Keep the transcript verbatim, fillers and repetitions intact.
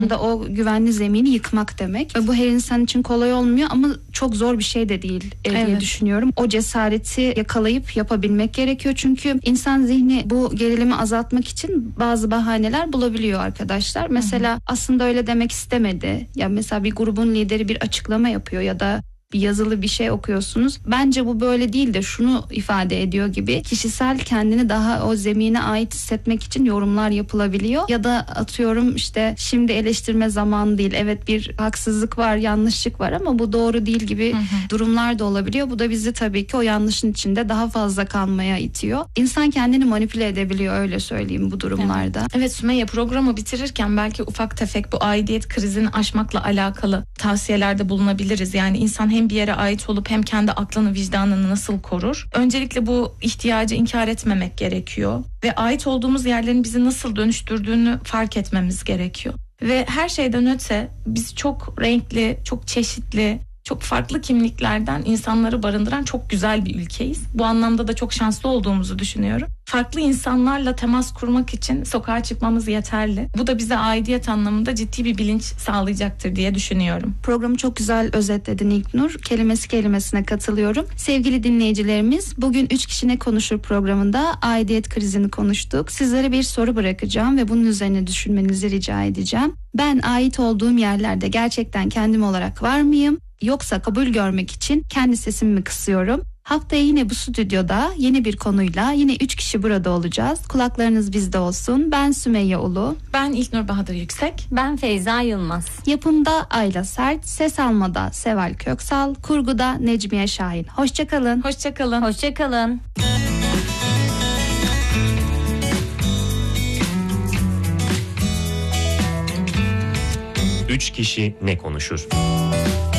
da o güvenli zemini yıkmak demek. Ve bu her insan için kolay olmuyor ama çok zor bir şey de değil e, diye Evet. düşünüyorum. O cesareti yakalayıp yapabilmek gerekiyor. Çünkü insan zihni bu gerilimi azaltmak için bazı bahaneler bulabiliyor arkadaşlar. Mesela aslında öyle demek istemedi. Ya mesela bir grubun lideri bir açıklama yapıyor ya da bir yazılı bir şey okuyorsunuz. Bence bu böyle değil de şunu ifade ediyor gibi kişisel kendini daha o zemine ait hissetmek için yorumlar yapılabiliyor. Ya da atıyorum işte şimdi eleştirme zamanı değil. Evet bir haksızlık var, yanlışlık var ama bu doğru değil gibi hı hı. durumlar da olabiliyor. Bu da bizi tabii ki o yanlışın içinde daha fazla kalmaya itiyor. İnsan kendini manipüle edebiliyor, öyle söyleyeyim bu durumlarda. Evet, evet Sümeyye, programı bitirirken belki ufak tefek bu aidiyet krizini aşmakla alakalı tavsiyelerde bulunabiliriz. Yani insan hem bir yere ait olup hem kendi aklını, vicdanını nasıl korur? Öncelikle bu ihtiyacı inkar etmemek gerekiyor ve ait olduğumuz yerlerin bizi nasıl dönüştürdüğünü fark etmemiz gerekiyor. Ve her şeyden öte biz çok renkli, çok çeşitli, çok farklı kimliklerden insanları barındıran çok güzel bir ülkeyiz. Bu anlamda da çok şanslı olduğumuzu düşünüyorum. Farklı insanlarla temas kurmak için sokağa çıkmamız yeterli. Bu da bize aidiyet anlamında ciddi bir bilinç sağlayacaktır diye düşünüyorum. Programı çok güzel özetledin İlknur. Kelimesi kelimesine katılıyorum. Sevgili dinleyicilerimiz, bugün Üç Kişi Ne Konuşur programında aidiyet krizini konuştuk. Sizlere bir soru bırakacağım ve bunun üzerine düşünmenizi rica edeceğim. Ben ait olduğum yerlerde gerçekten kendim olarak var mıyım? Yoksa kabul görmek için kendi sesimi mi kısıyorum? Haftaya yine bu stüdyoda yeni bir konuyla yine üç kişi burada olacağız. Kulaklarınız bizde olsun. Ben Sümeyye Ulu. Ben İlknur Bahadır Yüksek. Ben Feyza Yılmaz. Yapımda Ayla Sert, ses almada Seval Köksal, kurguda Necmiye Şahin. Hoşçakalın. Hoşçakalın. Hoşçakalın. Üç Kişi Ne Konuşur?